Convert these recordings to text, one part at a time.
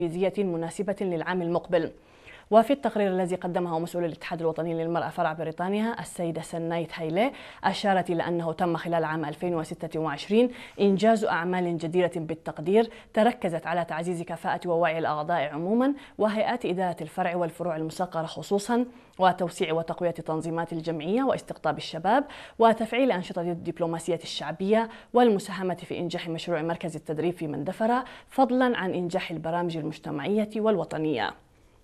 تنفيذية مناسبة للعام المقبل. وفي التقرير الذي قدمه مسؤول الاتحاد الوطني للمرأة فرع بريطانيا السيدة سنايت هايلي، أشارت إلى أنه تم خلال عام 2026 إنجاز أعمال جديرة بالتقدير تركزت على تعزيز كفاءة ووعي الأعضاء عموما وهيئات إدارة الفرع والفروع المصغرة خصوصا، وتوسيع وتقوية تنظيمات الجمعية واستقطاب الشباب، وتفعيل أنشطة الدبلوماسية الشعبية، والمساهمة في إنجاح مشروع مركز التدريب في مندفرة، فضلا عن إنجاح البرامج المجتمعية والوطنية.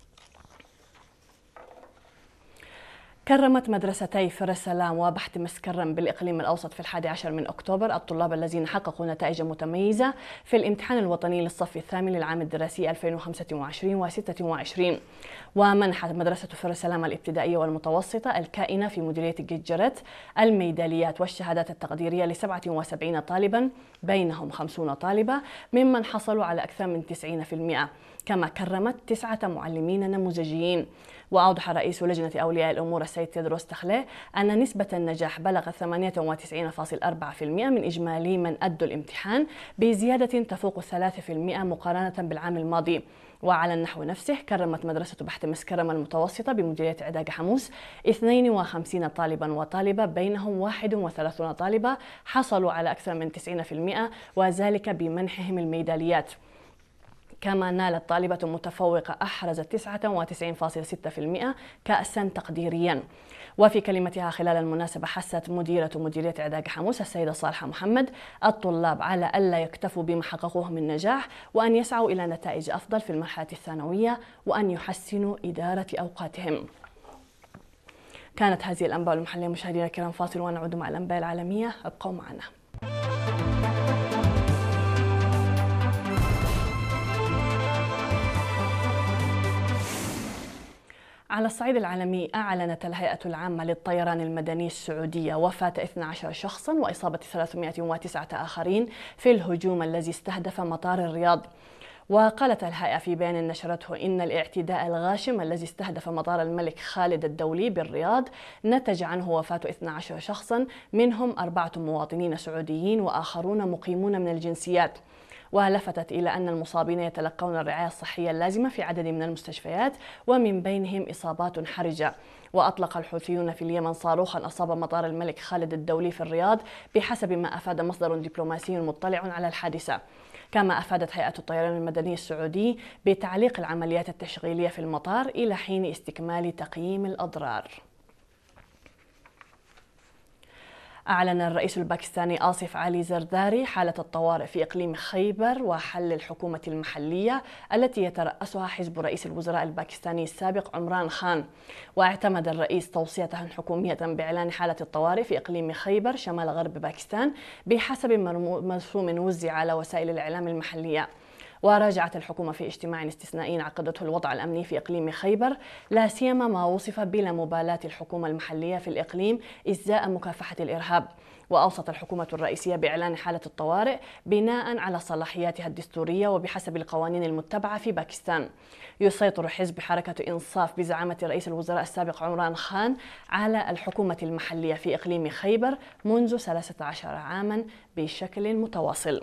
كرمت مدرستي فر السلام وبحت مسكرم بالإقليم الأوسط في 11 من أكتوبر الطلاب الذين حققوا نتائج متميزة في الامتحان الوطني للصف الثامن للعام الدراسي 2025-26. ومنحت مدرسة فر السلام الابتدائية والمتوسطة الكائنة في مديرية جيجرت الميداليات والشهادات التقديرية ل 77 طالبا، بينهم 50 طالبة ممن حصلوا على أكثر من 90%. كما كرمت 9 معلمين نموذجيين. وأوضح رئيس لجنة أولياء الأمور السيد تيدروس تخلي أن نسبة النجاح بلغت 98.4% من إجمالي من أدوا الامتحان، بزيادة تفوق 3% مقارنة بالعام الماضي. وعلى النحو نفسه كرمت مدرسة بحت مسكرم المتوسطة بمديرية عداق حموس 52 طالبا وطالبة، بينهم 31 طالبة حصلوا على أكثر من 90%، وذلك بمنحهم الميداليات. كما نالت طالبة متفوقة أحرزت 99.6% كأسا تقديريا. وفي كلمتها خلال المناسبة حثت مديرية عداق حموس السيدة صالحة محمد الطلاب على ألا يكتفوا بما حققوه من نجاح، وأن يسعوا إلى نتائج أفضل في المرحلة الثانوية، وأن يحسنوا إدارة أوقاتهم. كانت هذه الأنباء المحلية مشاهدينا الكرام، فاصل ونعود مع الأنباء العالمية، ابقوا معنا. على الصعيد العالمي، أعلنت الهيئة العامة للطيران المدني السعودية وفاة 12 شخصا وإصابة 309 آخرين في الهجوم الذي استهدف مطار الرياض. وقالت الهيئة في بيان نشرته إن الاعتداء الغاشم الذي استهدف مطار الملك خالد الدولي بالرياض نتج عنه وفاة 12 شخصا، منهم 4 مواطنين سعوديين وآخرون مقيمون من الجنسيات. ولفتت إلى أن المصابين يتلقون الرعاية الصحية اللازمة في عدد من المستشفيات، ومن بينهم إصابات حرجة. وأطلق الحوثيون في اليمن صاروخا أصاب مطار الملك خالد الدولي في الرياض بحسب ما أفاد مصدر دبلوماسي مطلع على الحادثة. كما أفادت هيئة الطيران المدني السعودي بتعليق العمليات التشغيلية في المطار إلى حين استكمال تقييم الأضرار. أعلن الرئيس الباكستاني آصف علي زرداري حالة الطوارئ في إقليم خيبر وحل الحكومة المحلية التي يترأسها حزب رئيس الوزراء الباكستاني السابق عمران خان. واعتمد الرئيس توصية حكومية بإعلان حالة الطوارئ في إقليم خيبر شمال غرب باكستان بحسب مرسوم وزع على وسائل الإعلام المحلية. وراجعت الحكومة في اجتماع استثنائي عقدته الوضع الأمني في إقليم خيبر، لا سيما ما وصف بلا مبالاة الحكومة المحلية في الإقليم إزاء مكافحة الإرهاب. وأوصت الحكومة الرئيسية بإعلان حالة الطوارئ بناء على صلاحياتها الدستورية وبحسب القوانين المتبعة في باكستان. يسيطر حزب حركة إنصاف بزعامة رئيس الوزراء السابق عمران خان على الحكومة المحلية في إقليم خيبر منذ 13 عاما بشكل متواصل.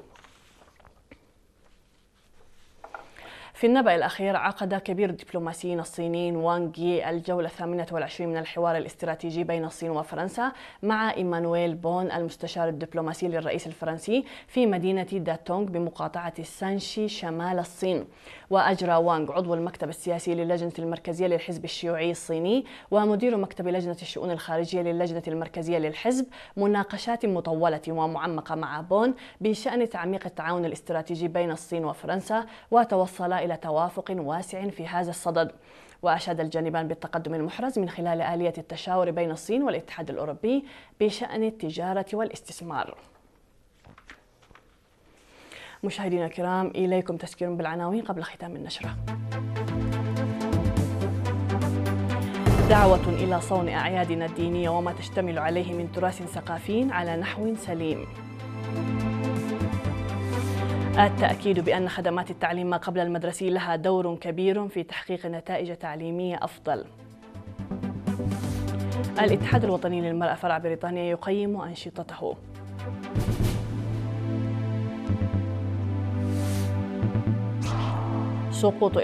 في النبأ الأخير، عقد كبير الدبلوماسيين الصينيين وانغ يي الجولة 28 من الحوار الاستراتيجي بين الصين وفرنسا مع إيمانويل بون المستشار الدبلوماسي للرئيس الفرنسي في مدينة داتونغ بمقاطعة سانشي شمال الصين. وأجرى وانغ عضو المكتب السياسي للجنة المركزية للحزب الشيوعي الصيني ومدير مكتب لجنة الشؤون الخارجية للجنة المركزية للحزب مناقشات مطولة ومعمقة مع بون بشأن تعميق التعاون الاستراتيجي بين الصين وفرنسا، وتوصل إلى توافق واسع في هذا الصدد. وأشاد الجانبان بالتقدم المحرز من خلال آلية التشاور بين الصين والاتحاد الأوروبي بشأن التجارة والاستثمار. مشاهدينا الكرام، إليكم تذكير بالعناوين قبل ختام النشرة. دعوة إلى صون أعيادنا الدينية وما تشتمل عليه من تراث ثقافي على نحو سليم. التأكيد بأن خدمات التعليم ما قبل المدرسي لها دور كبير في تحقيق نتائج تعليمية أفضل. الاتحاد الوطني للمرأة فرع بريطانيا يقيم أنشطته. سقوط